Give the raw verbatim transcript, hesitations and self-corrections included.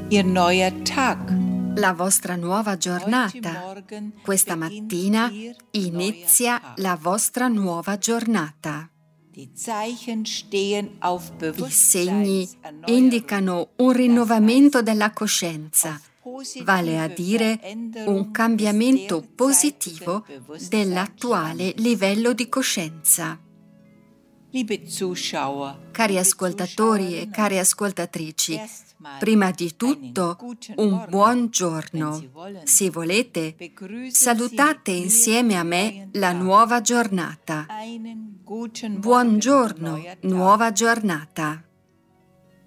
Ihr neuer Tag. La vostra nuova giornata. Questa mattina inizia la vostra nuova giornata. I segni indicano un rinnovamento della coscienza, vale a dire un cambiamento positivo dell'attuale livello di coscienza. Cari ascoltatori e cari ascoltatrici, prima di tutto un buon giorno. Se volete, salutate insieme a me la nuova giornata. Buongiorno, nuova giornata.